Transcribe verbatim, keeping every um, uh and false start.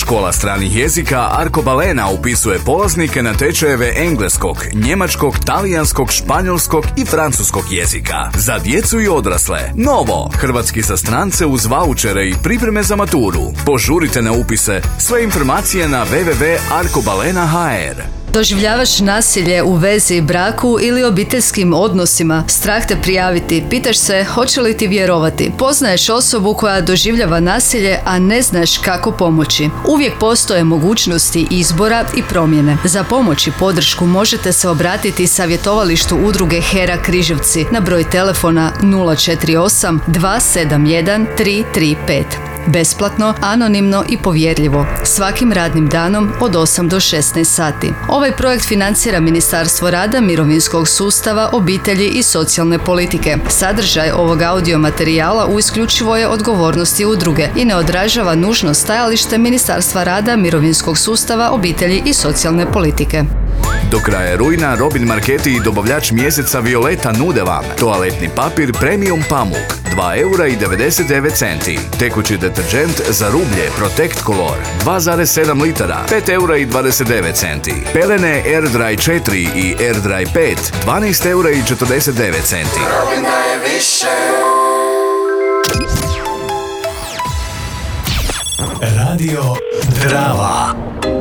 Škola stranih jezika Arcobaleno upisuje polaznike na tečajeve engleskog, njemačkog, talijanskog, španjolskog i francuskog jezika. Za djecu i odrasle. Novo! Hrvatski za strance uz vaučere i pripreme za maturu. Požurite na upise. Sve informacije na w w w tačka arcobaleno tačka h r. Doživljavaš nasilje u vezi, braku ili obiteljskim odnosima? Strah te prijaviti, pitaš se hoće li ti vjerovati. Poznaješ osobu koja doživljava nasilje, a ne znaš kako pomoći. Uvijek postoje mogućnosti izbora i promjene. Za pomoć i podršku možete se obratiti savjetovalištu udruge Hera Križevci na broj telefona nula četiri osam dva sedam jedan tri tri pet. Besplatno, anonimno i povjerljivo. Svakim radnim danom od osam do šesnaest sati. Ovaj projekt financira Ministarstvo rada, mirovinskog sustava, obitelji i socijalne politike. Sadržaj ovog audio materijala u isključivo je odgovornosti udruge i ne odražava nužno stajalište Ministarstva rada, mirovinskog sustava, obitelji i socijalne politike. Do kraja rujna Robin Marketi i dobavljač mjeseca Violeta nude vam toaletni papir Premium Pamuk dva eura i devedeset devet centi, tekući deterdžent za rublje Protect Color dva zarez sedam litara pet eura i dvadeset devet centi, pelene Air Dry četiri i Air Dry pet dvanaest eura i četrdeset devet centi. Robin daje više. Radio Drava.